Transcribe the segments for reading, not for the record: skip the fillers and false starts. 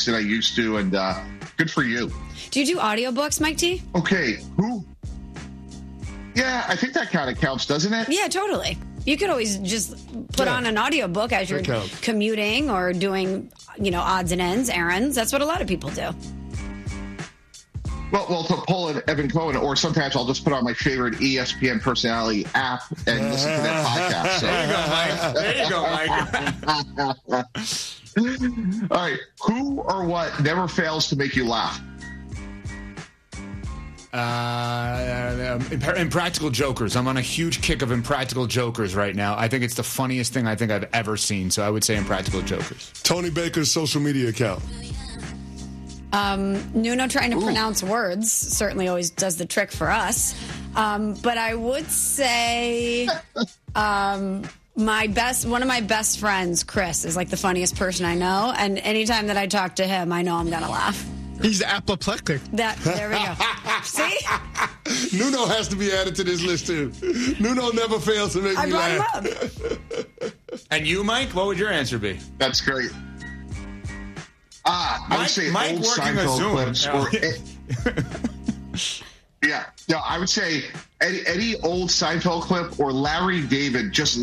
than I used to, and good for you. Do you do audiobooks, Mike T? Okay, who? Yeah, I think that kind of counts, doesn't it? Yeah, totally. You could always just put on an audiobook as you're commuting or doing, odds and ends, errands. That's what a lot of people do. Well, to pull an Evan Cohen, or sometimes I'll just put on my favorite ESPN personality app and listen to that podcast. So. There you go, Mike. All right. Who or what never fails to make you laugh? Impractical Jokers. I'm on a huge kick of Impractical Jokers right now. I think it's the funniest thing I think I've ever seen. So I would say Impractical Jokers. Tony Baker's social media account. Nuno trying to pronounce words certainly always does the trick for us. But I would say one of my best friends, Chris, is like the funniest person I know. And anytime that I talk to him, I know I'm going to laugh. He's apoplectic. There we go. See? Nuno has to be added to this list, too. Nuno never fails to make me laugh. I brought him up. And you, Mike, what would your answer be? That's great. I would say Mike old working a Seinfeld Zoom. clips. Yeah, I would say any old Seinfeld clip or Larry David just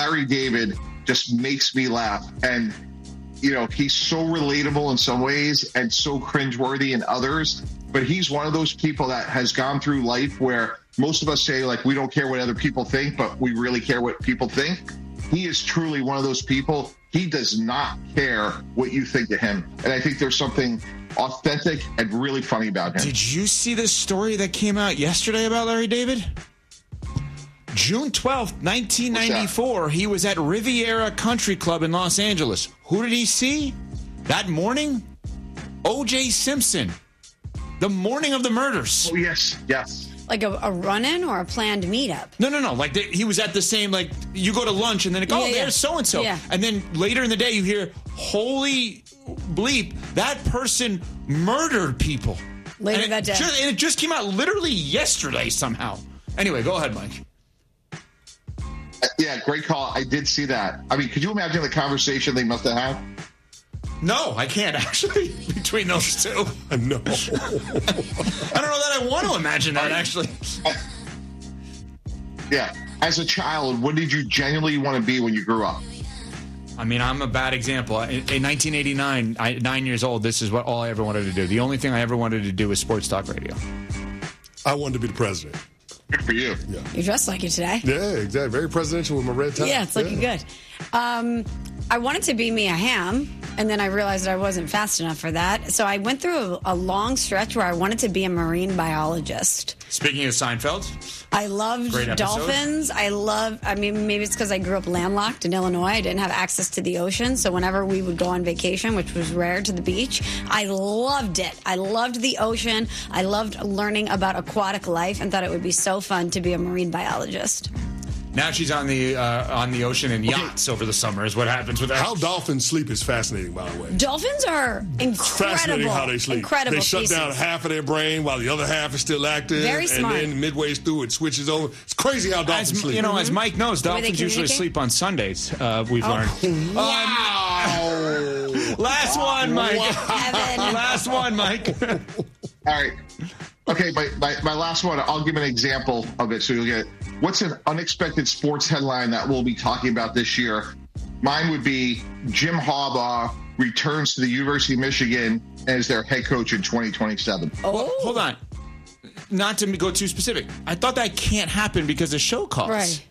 makes me laugh. And, he's so relatable in some ways and so cringeworthy in others. But he's one of those people that has gone through life where most of us say, like, we don't care what other people think, but we really care what people think. He is truly one of those people. He does not care what you think of him. And I think there's something authentic and really funny about him. Did you see this story that came out yesterday about Larry David? June 12th, 1994, he was at Riviera Country Club in Los Angeles. Who did he see that morning? O.J. Simpson. The morning of the murders. Oh, yes. Like a run-in or a planned meetup? No. Like he was at the same, like, you go to lunch and then there's so-and-so. Yeah. And then later in the day you hear, holy bleep, that person murdered people. Later that day. And it just came out literally yesterday somehow. Anyway, go ahead, Mike. Yeah, great call. I did see that. I mean, could you imagine the conversation they must have had? No, I can't actually, between those two. No. I don't know that I want to imagine that, actually. Yeah. As a child, what did you genuinely want to be when you grew up? I mean, I'm a bad example. In 1989, 9 years old, this is all I ever wanted to do. The only thing I ever wanted to do was sports talk radio. I wanted to be the president. Good for you. Yeah. You're dressed like it today. Yeah, exactly. Very presidential with my red tie. Yeah, it's looking good. I wanted to be Mia Hamm, and then I realized that I wasn't fast enough for that. So I went through a long stretch where I wanted to be a marine biologist. Speaking of Seinfeld, I loved dolphins. Maybe it's because I grew up landlocked in Illinois. I didn't have access to the ocean. So whenever we would go on vacation, which was rare, to the beach, I loved it. I loved the ocean. I loved learning about aquatic life and thought it would be so fun to be a marine biologist. now she's on the ocean in yachts over the summer is what happens with that. How dolphins sleep is fascinating, by the way. Dolphins are incredible. Fascinating how they sleep. Incredible they shut species. down half of their brain while the other half is still active. Very smart. And then midway through it switches over. It's crazy how dolphins sleep. You know, as Mike knows, The way they dolphins usually communicate? sleep on Sundays, we've learned. Wow. Last one, Mike. Evan. Last one, Mike. All right. Okay, my last one, I'll give an example of it so you'll get it. What's an unexpected sports headline that we'll be talking about this year? Mine would be Jim Harbaugh returns to the University of Michigan as their head coach in 2027. Well, hold on. Not to go too specific. I thought that can't happen because of show calls. Right.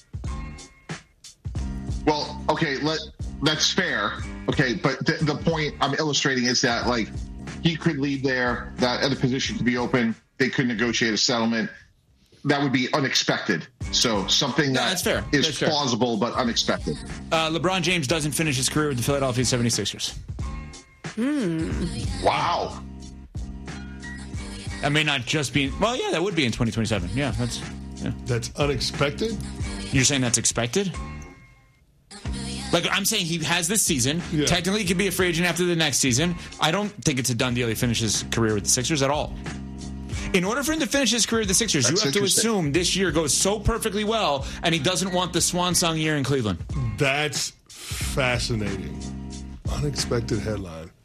Well, okay, that's fair. Okay, but the point I'm illustrating is that, like, he could leave there, that other position could be open, they could negotiate a settlement. That would be unexpected. So something that's fair. is That's fair. plausible but unexpected. LeBron James doesn't finish his career with the Philadelphia 76ers. Wow. That may not just be... Well, yeah, that would be in 2027. Yeah, That's unexpected? You're saying that's expected? Like, I'm saying he has this season. Yeah. Technically, he could be a free agent after the next season. I don't think it's a done deal he finishes his career with the Sixers at all. In order for him to finish his career with the Sixers, That's you have to interesting. assume this year goes so perfectly well, and he doesn't want the swan song year in Cleveland. That's fascinating. Unexpected headline.